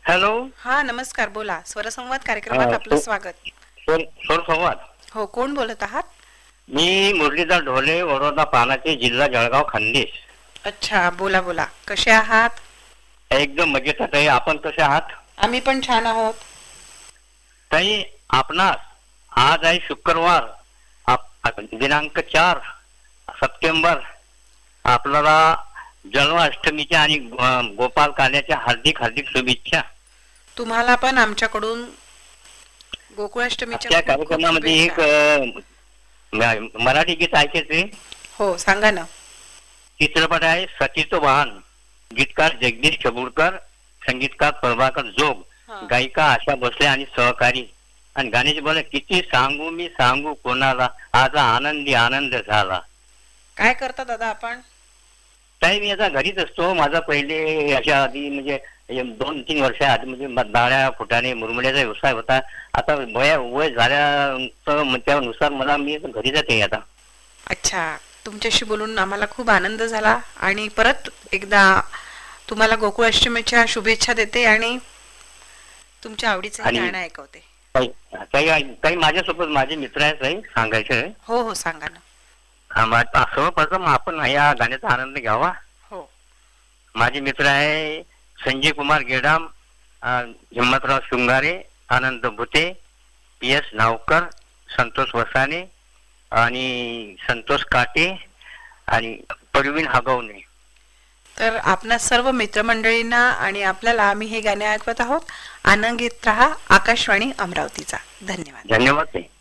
Hello. हा नमस्कार, बोला. स्वरसंवाद कार्यक्रमात आपलं स्वागत. स्वर संवाद. हो, कोण बोलत आहात? मी मुरलीधर ढोले, वडोदा पानाचे, जिल्हा जळगाव, खानदेश. अच्छा, बोला बोला. कसे आहात? एकदम मजेत आहे. आपण कसे आहात? आम्ही पण छान आहोत. ताई, आपणास आज आहे शुक्रवार, दिनांक 4 सप्टेंबर. आपल्याला जन्माष्टमीच्या आणि गोपाल काल्याच्या हार्दिक हार्दिक शुभेच्छा. तुम्हाला पण आमच्याकडून गोकुळाष्टमीच्या त्या खूप खूप कार्यक्रमामध्ये एक शुभेच्छा. मराठी गीत ऐकायचे. हो, सांगा ना. चित्रपट आहे सतीचं वाहन. गीतकार जगदीश कबूरकर, संगीतकार प्रभाकर जोग, हा. गायिका आशा भोसले आणि सहकारी. आणि गाण्याचे बोल, किती सांगू मी सांगू कोणाला, आज आनंदी आनंद झाला. काय करता दादा आपण? ताई, मी आता घरीच असतो. माझा पहिले याच्या आधी म्हणजे 2-3 वर्ष आधी म्हणजे डाळ्या फुटाणे मुरमुऱ्याचा व्यवसाय होता. आता वय झाल्याचं त्यानुसार मला मी घरी जाते आता. अच्छा, तुमच्याशी बोलून आम्हाला खूप आनंद झाला आणि परत एकदा तुम्हाला गोकुळाष्टमीच्या शुभेच्छा देते आणि तुमच्या आवडीचं आणि गाणं ऐकवते. काही काही काही माझ्यासोबत माझे मित्र आहेत ताई, सांगायचे आहे. हो हो, सांगा ना. सर्वप्रथम आपण या गाण्याचा आनंद घ्यावा. हो. माझे मित्र आहे संजय कुमार गेडाम, हिम्मतराव शृंगारे, आनंद भुते, PS नावकर, संतोष वसाने आणि संतोष काटे आणि परवीन हगवणे. तर आपणा सर्व मित्रमंडळींना आणि आपल्याला आम्ही हे गाणे ऐकवत आहोत. आनंद घेत रहा आकाशवाणी अमरावतीचा. धन्यवाद. धन्यवाद.